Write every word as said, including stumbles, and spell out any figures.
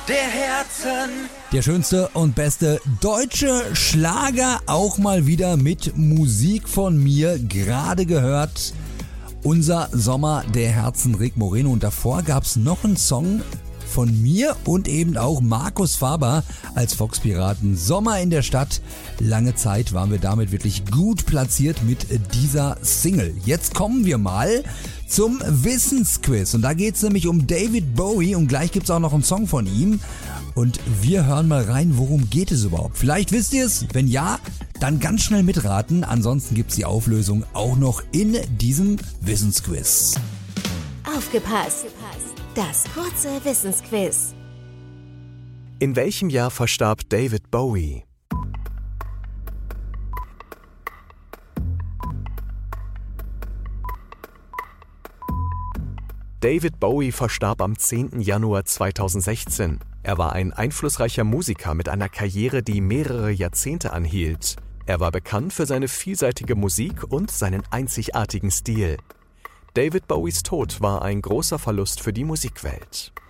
der Herzen. Der schönste und beste deutsche Schlager, auch mal wieder mit Musik von mir, gerade gehört. Unser Sommer der Herzen, Rick Moreno. Und davor gab's noch einen Song von mir und eben auch Markus Faber als Fox-Piraten. Sommer in der Stadt. Lange Zeit waren wir damit wirklich gut platziert mit dieser Single. Jetzt kommen wir mal zum Wissensquiz. Und da geht's nämlich um David Bowie und gleich gibt's auch noch einen Song von ihm. Und wir hören mal rein, worum geht es überhaupt. Vielleicht wisst ihr es. Wenn ja, dann ganz schnell mitraten. Ansonsten gibt's die Auflösung auch noch in diesem Wissensquiz. Aufgepasst! Das kurze Wissensquiz. In welchem Jahr verstarb David Bowie? David Bowie verstarb am zehnten Januar zweitausendsechzehn. Er war ein einflussreicher Musiker mit einer Karriere, die mehrere Jahrzehnte anhielt. Er war bekannt für seine vielseitige Musik und seinen einzigartigen Stil. David Bowies Tod war ein großer Verlust für die Musikwelt.